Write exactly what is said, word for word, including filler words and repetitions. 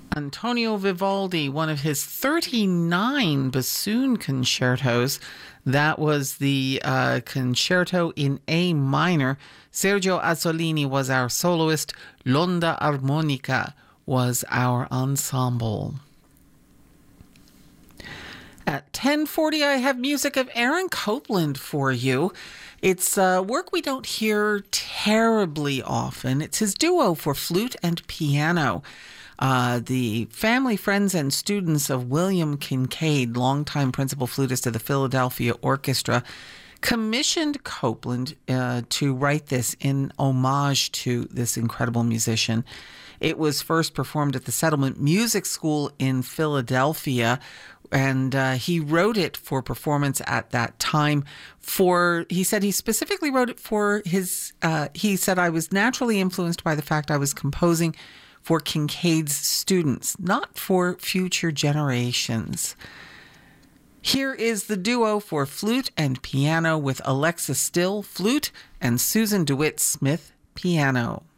Antonio Vivaldi, one of his thirty-nine bassoon concertos. That was the uh, concerto in A minor. Sergio Azzolini was our soloist. L'Onda Armonica was our ensemble. At ten forty, I have music of Aaron Copland for you. It's uh, work we don't hear terribly often. It's his duo for flute and piano. Uh, the family, friends, and students of William Kincaid, longtime principal flutist of the Philadelphia Orchestra, commissioned Copland uh, to write this in homage to this incredible musician. It was first performed at the Settlement Music School in Philadelphia, and uh, he wrote it for performance at that time. For he said he specifically wrote it for his, uh, he said, I was naturally influenced by the fact I was composing for Kincaid's students, not for future generations. Here is the duo for flute and piano with Alexa Still, flute, and Susan DeWitt Smith, piano.